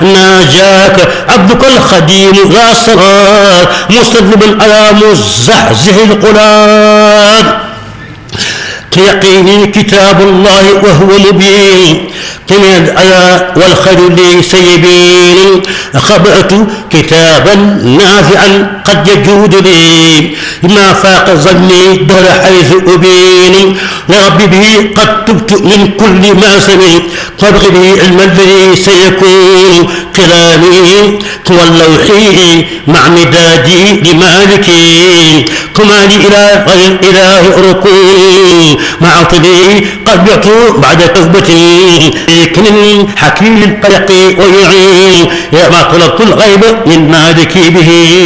ناجاك عبدك الخديم ذا الصلاة مستدلبا على مزحزح القلاب يقيني كتاب الله وهو مبين قني الآية والخير ليس يبين خبأت كتابا نافعا قد يجود لي ما فاق ظني دهر حيث أبين لربي به قد تبت من كل ما سمعت وابغ به علم الذي سيكون كلامي واللوحي مع مدادي لمالكي كما لي إلى غير إله ركون مع طبي قد بعت بعد توبتي كن حكيم القلق ويعين يا ما طلبت الغيب من مالكي به